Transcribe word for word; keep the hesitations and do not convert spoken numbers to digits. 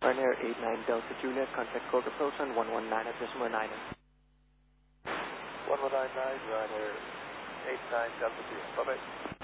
Ryanair eight nine Delta Juliet, contact code approach on one one nine at decimal nine. one one nine nine, Ryanair eight nine Delta Juliet. Bye-bye.